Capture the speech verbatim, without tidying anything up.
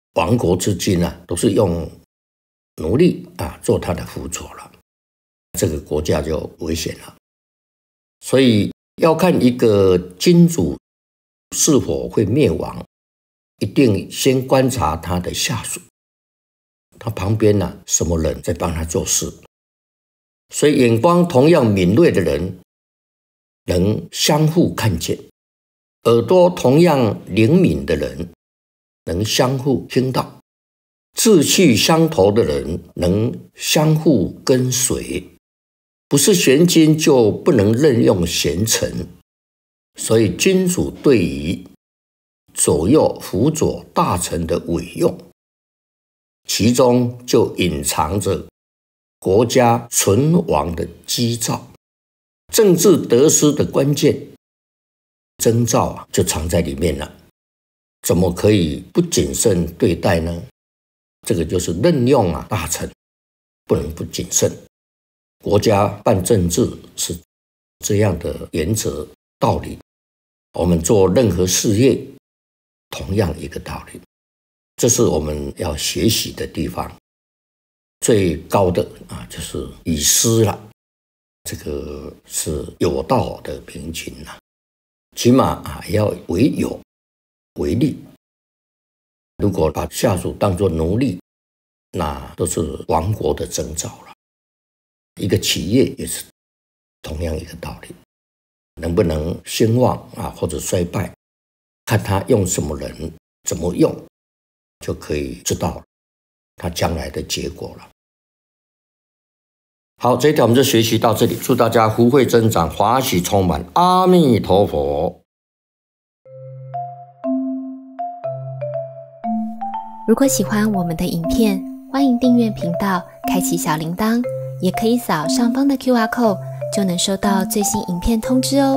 亡国之君啊，都是用奴隶啊做他的辅佐了，这个国家就危险了。所以要看一个君主是否会灭亡，一定先观察他的下属，他旁边呢、啊、什么人在帮他做事。所以眼光同样敏锐的人能相互看见，耳朵同样灵敏的人能相互听到，志趣相投的人能相互跟随。不是贤君就不能任用贤臣，所以君主对于左右辅佐大臣的委用，其中就隐藏着国家存亡的基兆，政治得失的关键征兆啊，就藏在里面了。怎么可以不谨慎对待呢？这个就是任用啊大臣，不能不谨慎。国家办政治是这样的原则道理，我们做任何事业同样一个道理，这是我们要学习的地方。最高的啊，就是以私了，这个是有道的平均了，起码啊要为有为利。如果把下属当作奴隶，那都是亡国的征兆了。一个企业也是同样一个道理，能不能兴旺啊或者衰败，看他用什么人怎么用，就可以知道他将来的结果了。好，这一条我们就学习到这里，祝大家福慧增长，华喜充满，阿弥陀佛。 如果喜欢我们的影片，欢迎订阅频道，开启小铃铛，也可以扫上方的 Q R code， 就能收到最新影片通知哦。